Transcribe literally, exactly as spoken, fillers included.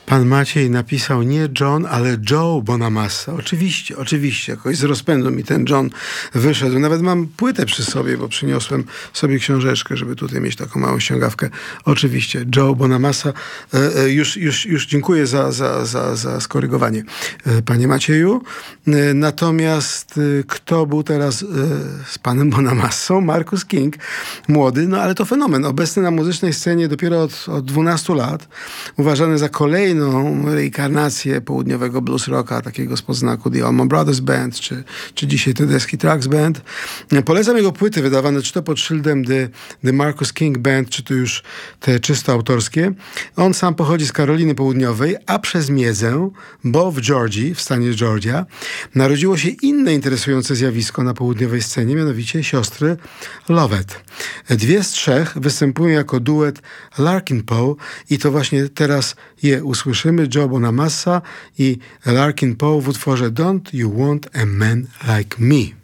Pan Maciej napisał nie John, ale Joe Bonamassa. Oczywiście, oczywiście. Jakoś z rozpędu mi ten John wyszedł. Nawet mam płytę przy sobie, bo przyniosłem sobie książeczkę, żeby tutaj mieć taką małą ściągawkę. Oczywiście, Joe Bonamassa. E, e, już, już, już dziękuję za, za, za, za skorygowanie, e, panie Macieju. E, natomiast e, kto był teraz e, z panem Bonamassą? Marcus King. Młody, no ale to fenomen. Obecny na muzycznej scenie dopiero od, od dwunastu lat. Uważany za kolejną reinkarnację południowego blues rocka, takiego z podznaku The Allman Brothers Band, czy, czy dzisiaj Tedeschi Trucks Band. Polecam jego płyty wydawane czy to pod szyldem The, The Marcus King Band, czy to już te czysto autorskie. On sam pochodzi z Karoliny Południowej, a przez miedzę, bo w Georgii, w stanie Georgia, narodziło się inne interesujące zjawisko na południowej scenie, mianowicie siostry Lovett. Dwie z trzech występują jako duet Larkin Poe i to właśnie teraz je usłyszymy. Joe Bonamassa i Larkin Poe w utworze Don't You Want a Man Like Me.